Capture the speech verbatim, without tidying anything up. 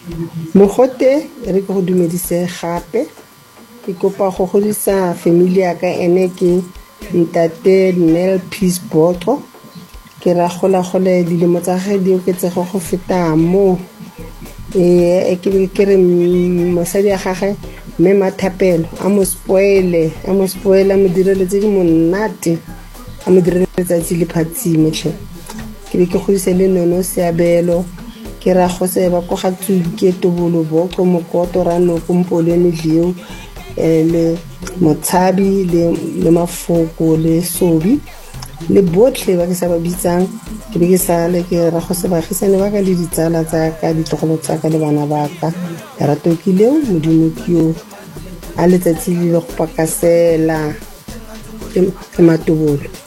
Mogote re go dumedise gape ke kopa go godisa family ya ka ene ke ntate Nel Peace Botho ke ra gola gole dilemo tsa ge di oketsego go feta mo e ke ke re mosadi ya gagwe mme Mathapelo a mo spoile a mo spoile a mo direletse di monate a mo direletsa tsi le phatsime hle ke be ke godise le nono Seabelo ke ra go se ba go gatsu ke tobolo boko mokoto ra no kompole ne leo le Motshabi le le Mafoko le Sobi le botlhe ba ke sa ba bitsang ke be ke sa le ke ra go se bagisane ba ka le ditsala tsa ka ditlogolo tsa ka le bana ba ka ra tokileo modimo kio a letsatsi le go pakasela ke matobolo.